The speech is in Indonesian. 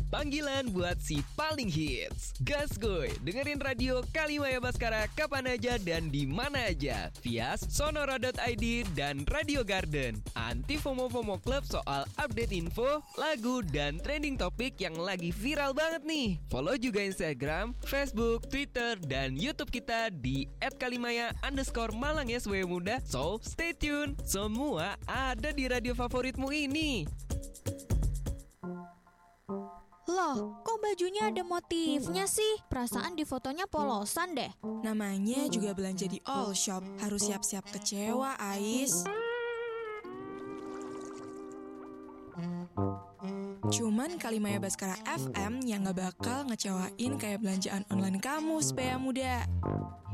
panggilan buat si paling hits. Gas goy, dengerin radio Kalimaya Baskara kapan aja dan di mana aja via sonora.id dan Radio Garden. Anti FOMO-FOMO Club soal update info, lagu, dan trending topik yang lagi viral banget nih. Follow juga Instagram, Facebook, Twitter, dan YouTube kita di @kalimaya_Malang ya semuanya muda. So, stay tune. Semua ada di radio favoritmu ini. Loh, kok bajunya ada motifnya sih? Perasaan di fotonya polosan deh. Namanya juga belanja di all shop. Harus siap-siap kecewa, Ais. Cuman Kalimaya Baskara FM yang gak bakal ngecewain kayak belanjaan online kamu, supaya muda.